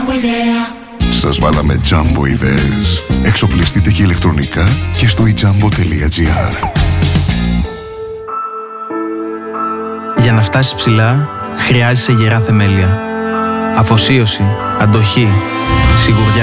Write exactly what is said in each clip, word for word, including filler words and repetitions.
Jumbo ιδέα. Σας βάλαμε Jumbo ιδέες. Εξοπλιστείτε και ηλεκτρονικά και στο e jumbo τελεία gr. Για να φτάσεις ψηλά, χρειάζεσαι γερά θεμέλια. Αφοσίωση, αντοχή, σιγουριά.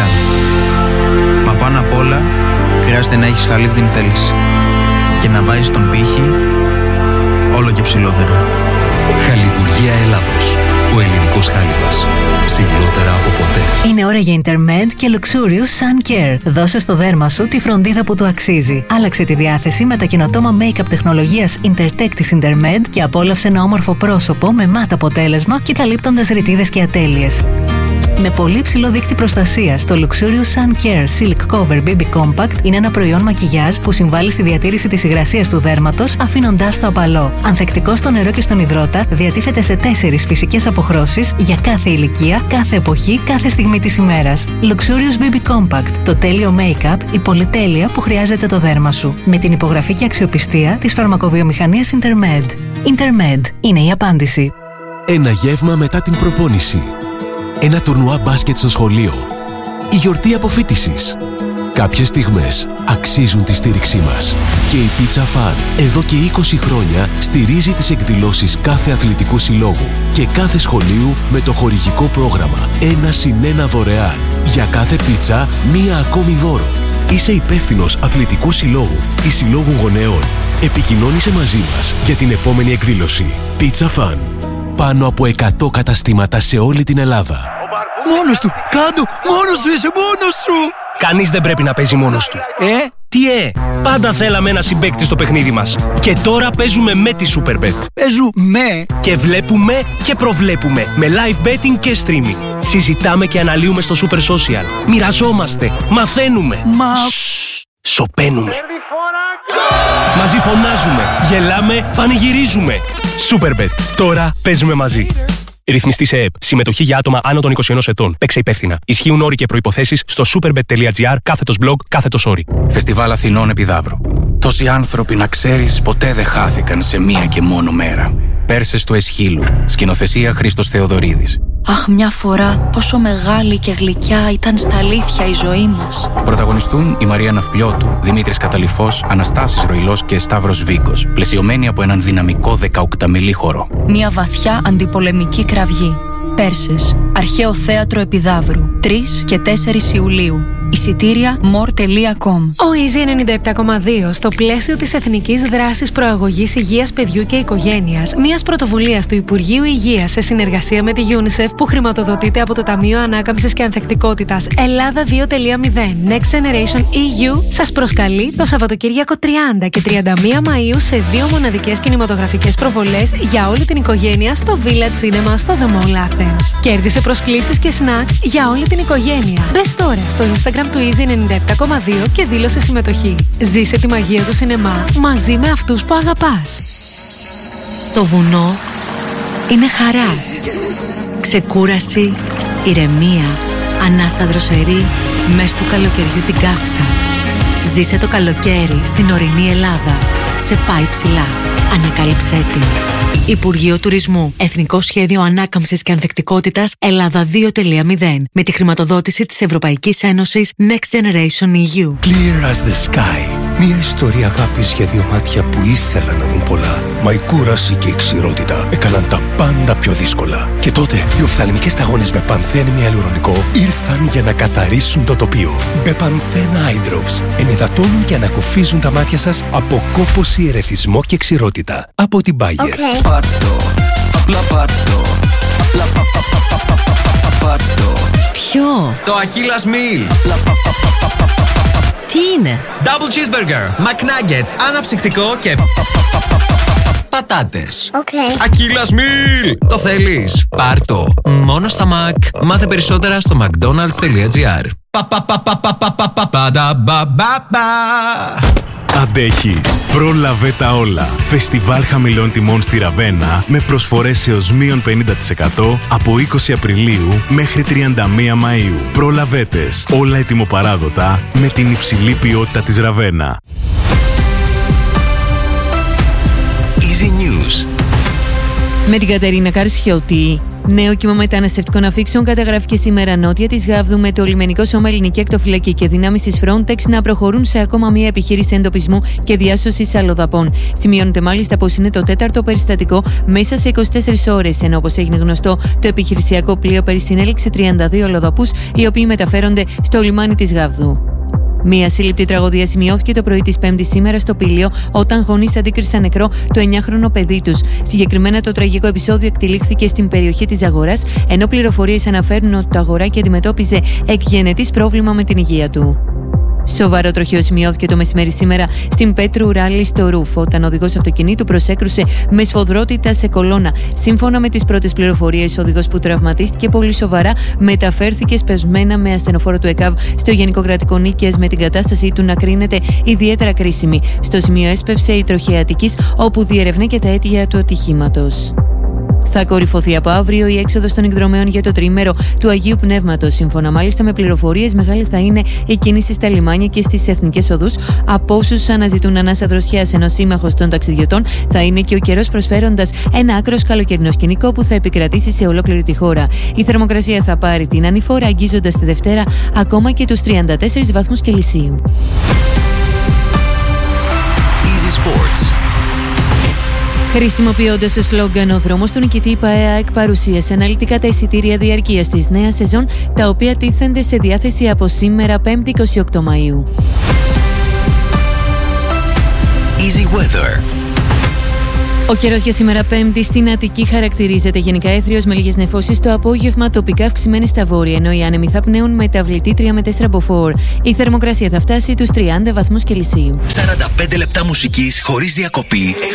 Μα πάνω απ' όλα, χρειάζεται να έχεις χαλίβδινη θέληση. Και να βάζεις τον πύχη όλο και ψηλότερα. Χαλιβουργία Ελλάδος. Ο ελληνικός χάλιβας. Ψηλότερα από ποτέ. Είναι ώρα για Intermed και Luxurious Sun Care. Δώσε στο δέρμα σου τη φροντίδα που του αξίζει. Άλλαξε τη διάθεση με τα καινοτόμα make-up τεχνολογίας Intertech της Intermed και απόλαυσε ένα όμορφο πρόσωπο με μάτ αποτέλεσμα και καλύπτοντας ρητίδες και ατέλειες. Με πολύ ψηλό δείκτη προστασίας, το Luxurious Sun Care Silk Cover μπέιμπι Compact είναι ένα προϊόν μακιγιάζ που συμβάλλει στη διατήρηση της υγρασίας του δέρματος, αφήνοντάς το απαλό. Ανθεκτικό στο νερό και στον υδρότα, διατίθεται σε τέσσερις φυσικές αποχρώσεις για κάθε ηλικία, κάθε εποχή, κάθε στιγμή της ημέρας. Luxurious μπέιμπι Compact, το τέλειο make-up, η πολυτέλεια που χρειάζεται το δέρμα σου. Με την υπογραφή και αξιοπιστία της φαρμακοβιομηχανίας Intermed. Intermed είναι η απάντηση. Ένα γεύμα μετά την προπόνηση. Ένα τουρνουά μπάσκετ στο σχολείο. Η γιορτή αποφοίτησης. Κάποιες στιγμές αξίζουν τη στήριξή μας. Και η Pizza Fun εδώ και είκοσι χρόνια στηρίζει τις εκδηλώσεις κάθε αθλητικού συλλόγου και κάθε σχολείου με το χορηγικό πρόγραμμα ένα συν ένα δωρεάν. Για κάθε πίτσα μία ακόμη δώρο. Είσαι υπεύθυνος αθλητικού συλλόγου ή συλλόγου γονέων. Επικοινώνησε μαζί μας για την επόμενη εκδήλωση. Pizza Fun. Πάνω από εκατό καταστήματα σε όλη την Ελλάδα. Μόνος του! Κάντο! Μόνος σου είσαι! Μόνος σου! Κανείς δεν πρέπει να παίζει μόνος του. Ε? Τι ε! Πάντα θέλαμε ένα συμπαίκτη στο παιχνίδι μας. Και τώρα παίζουμε με τη Superbet. Παίζουμε! Και βλέπουμε και προβλέπουμε. Με live betting και streaming. Συζητάμε και αναλύουμε στο Super Social. Μοιραζόμαστε. Μαθαίνουμε. Μα... Σωπαίνουμε. Μαζί φωνάζουμε. Γελάμε. Πανηγυρίζουμε. Superbet. Τώρα παίζουμε μαζί. Ρυθμιστή σε ΕΕΠ. Συμμετοχή για άτομα άνω των είκοσι ενός ετών. Παίξε υπεύθυνα. Ισχύουν όροι και προϋποθέσεις στο superbet τελεία gr κάθετος blog κάθετος όροι. Φεστιβάλ Αθηνών Επιδαύρου. Τόσοι άνθρωποι, να ξέρεις, ποτέ δεν χάθηκαν σε μία και μόνο μέρα. Πέρσες του Εσχύλου. Σκηνοθεσία Χρήστος Θεοδωρίδης. Αχ, μια φορά πόσο μεγάλη και γλυκιά ήταν στα αλήθεια η ζωή μας. Πρωταγωνιστούν η Μαρία Ναυπλιώτου, Δημήτρης Καταλυφός, Αναστάσης Ροϊλός και Σταύρος Βίγκος, πλαισιωμένοι από έναν δυναμικό δεκαοκταμιλή χορό. Μια βαθιά αντιπολεμική κραυγή. Πέρσες. Αρχαίο θέατρο Επιδαύρου. τρεις και τέσσερις Ιουλίου. Εισιτήρια more τελεία com. Ο Easy ενενήντα επτά κόμμα δύο, στο πλαίσιο της Εθνικής Δράσης Προαγωγής Υγείας Παιδιού και Οικογένειας, μιας πρωτοβουλίας του Υπουργείου Υγείας σε συνεργασία με τη UNICEF, που χρηματοδοτείται από το Ταμείο Ανάκαμψης και Ανθεκτικότητας Ελλάδα δύο τελεία μηδέν Next Generation ι γιου, σας προσκαλεί το Σαββατοκύριακο τριάντα και τριάντα μία Μαΐου σε δύο μοναδικές κινηματογραφικές προβολές για όλη την οικογένεια στο Village Cinema στο The Mall Athens. Κέρδισε προσκλήσεις και σνακ για όλη την οικογένεια. Μπες τώρα στο Instagram του Easy ενενήντα επτά κόμμα δύο και δήλωσε συμμετοχή. Ζήσε τη μαγεία του σινεμά μαζί με αυτούς που αγαπάς. Το βουνό είναι χαρά, ξεκούραση, ηρεμία, ανάσα δροσερή μες του καλοκαιριού την κάψα. Ζήσε το καλοκαίρι στην ορεινή Ελλάδα. Σε πάει ψηλά. Ανακάλυψέ την. Υπουργείο Τουρισμού. Εθνικό Σχέδιο Ανάκαμψης και Ανθεκτικότητας Ελλάδα δύο τελεία μηδέν. Με τη χρηματοδότηση της Ευρωπαϊκής Ένωσης Next Generation ι γιου. Clear as the sky. Μια ιστορία αγάπης για δύο μάτια που ήθελαν να δουν πολλά. Μα η κούραση και η ξηρότητα έκαναν τα πάντα πιο δύσκολα. Και τότε οι οφθαλμικές σταγόνες με πανθένη ιαλουρονικό ήρθαν για να καθαρίσουν το τοπίο. Μπεπανθένα Eye Drops ενυδατώνουν και ανακουφίζουν τα μάτια σας από κόπωση, ερεθισμό και ξηρότητα. Από την Bayer. Okay. Πάρτο, απλά πάρτο. Απλά πα, πα, πα, πα, πα, πα, πα, πάρτο. Ποιο? Το Achilles Meal. Απλά πα, πα, πα, πα, πα, πα, τι είναι? Double cheeseburger, McNuggets, αναψυκτικό και πατάτες. Okay. Achilles Meal. Το θέλεις? Πάρτο. Μόνο στα Mac. Μάθε περισσότερα στο mcdonalds τελεία gr. Αντέχεις. Πρόλαβε τα όλα. Φεστιβάλ χαμηλών τιμών στη Ραβένα με προσφορές έως μείον πενήντα τοις εκατό από είκοσι Απριλίου μέχρι τριάντα μία Μαΐου. Προλαβέτες. Όλα ετοιμοπαράδοτα με την υψηλή ποιότητα της Ραβένα. Easy News. Με την Κατερίνα Καρσιώτη. Νέο κύμα μεταναστευτικών αφήξεων καταγράφηκε σήμερα νότια της Γάβδου, με το λιμενικό σώμα Ελληνική Ακτοφυλακή και δυνάμεις της Frontex να προχωρούν σε ακόμα μία επιχείρηση εντοπισμού και διάσωσης αλλοδαπών. Σημειώνεται μάλιστα πως είναι το τέταρτο περιστατικό μέσα σε είκοσι τέσσερις ώρες, ενώ όπως έγινε γνωστό, το επιχειρησιακό πλοίο περισυνέλεξε τριάντα δύο αλλοδαπούς, οι οποίοι μεταφέρονται στο λιμάνι της Γάβδου. Μία σύλληπτη τραγωδία σημειώθηκε το πρωί της Πέμπτης σήμερα στο Πήλιο, όταν γονείς αντίκρισαν νεκρό το εννιάχρονο παιδί τους. Συγκεκριμένα, το τραγικό επεισόδιο εκτελήχθηκε στην περιοχή της Αγοράς, ενώ πληροφορίες αναφέρουν ότι το αγοράκι αντιμετώπιζε εκγενετής πρόβλημα με την υγεία του. Σοβαρό τροχαίο σημειώθηκε το μεσημέρι σήμερα στην Πέτρου Ράλι στο Ρούφ, όταν ο οδηγός αυτοκινήτου προσέκρουσε με σφοδρότητα σε κολόνα. Σύμφωνα με τις πρώτες πληροφορίες, ο οδηγός που τραυματίστηκε πολύ σοβαρά μεταφέρθηκε σπευσμένα με ασθενοφόρο του ΕΚΑΒ στο Γενικό Κρατικό Νίκαιας, με την κατάστασή του να κρίνεται ιδιαίτερα κρίσιμη. Στο σημείο έσπευσε η τροχαία Αττικής, όπου διερευνεί και τα αίτια του ατυχήματος. Θα κορυφωθεί από αύριο η έξοδος των εκδρομέων για το τριήμερο του Αγίου Πνεύματος. Σύμφωνα μάλιστα με πληροφορίες, μεγάλη θα είναι η κίνηση στα λιμάνια και στις εθνικές οδούς από όσους αναζητούν ανάσα δροσιάς, ενώ σύμμαχος των ταξιδιωτών θα είναι και ο καιρός, προσφέροντας ένα άκρος καλοκαιρινό σκηνικό που θα επικρατήσει σε ολόκληρη τη χώρα. Η θερμοκρασία θα πάρει την ανηφόρα, αγγίζοντας τη Δευτέρα ακόμα και τους τριάντα τέσσερις βαθμούς Κελσίου. Easy Sports. Χρησιμοποιώντας το σλόγγαν «Ο δρόμος του νικητή», η ΠΑΕΑΕΚ παρουσίασε αναλυτικά τα εισιτήρια διαρκείας της νέας σεζόν, τα οποία τίθενται σε διάθεση από σήμερα, Πέμπτη είκοσι οκτώ Μαΐου. Easy Weather. Ο καιρός για σήμερα Πέμπτη στην Αττική χαρακτηρίζεται γενικά έθριος με λίγες νεφώσεις το απόγευμα, τοπικά αυξημένες στα βόρεια, ενώ οι άνεμοι θα πνέουν μεταβλητή τρία με τέσσερα μποφόρ. Η θερμοκρασία θα φτάσει τους τριάντα βαθμούς Κελσίου. σαράντα πέντε λεπτά μουσικής χωρίς διακοπή.